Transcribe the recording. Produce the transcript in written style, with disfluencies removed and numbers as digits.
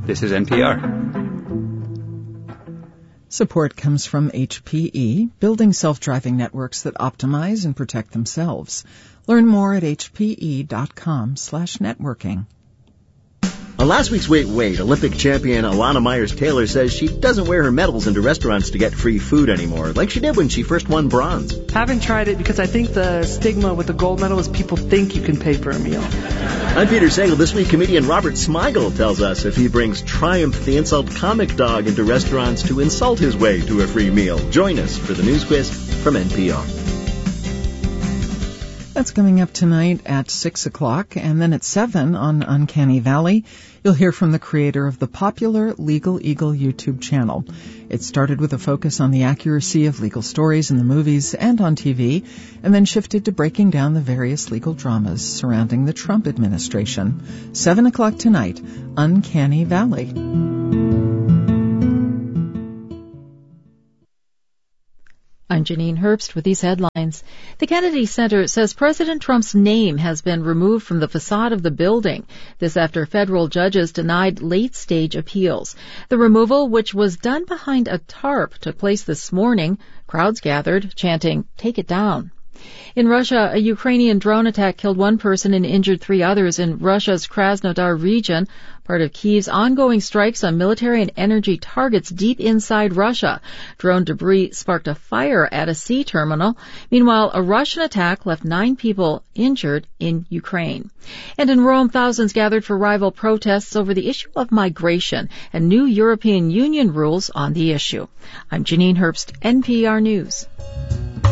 This is NPR. Support comes from HPE, building self-driving networks that optimize and protect themselves. Learn more at hpe.com/networking. On last week's Wait, Olympic champion Alana Myers-Taylor says she doesn't wear her medals into restaurants to get free food anymore, like she did when she first won bronze. Haven't tried it because I think the stigma with the gold medal is people think you can pay for a meal. I'm Peter Sagal. This week, comedian Robert Smigel tells us if he brings Triumph the Insult Comic Dog into restaurants to insult his way to a free meal. Join us for the News Quiz from NPR. That's coming up tonight at 6 o'clock, and then at 7 on Uncanny Valley, you'll hear from the creator of the popular Legal Eagle YouTube channel. It started with a focus on the accuracy of legal stories in the movies and on TV, and then shifted to breaking down the various legal dramas surrounding the Trump administration. 7 o'clock tonight, Uncanny Valley. I'm Janine Herbst with these headlines. The Kennedy Center says President Trump's name has been removed from the facade of the building. This after federal judges denied late-stage appeals. The removal, which was done behind a tarp, took place this morning. Crowds gathered, chanting, "Take it down." In Russia, a Ukrainian drone attack killed one person and injured 3 others in Russia's Krasnodar region, part of Kyiv's ongoing strikes on military and energy targets deep inside Russia. Drone debris sparked a fire at a sea terminal. Meanwhile, a Russian attack left 9 people injured in Ukraine. And in Rome, thousands gathered for rival protests over the issue of migration and new European Union rules on the issue. I'm Janine Herbst, NPR News.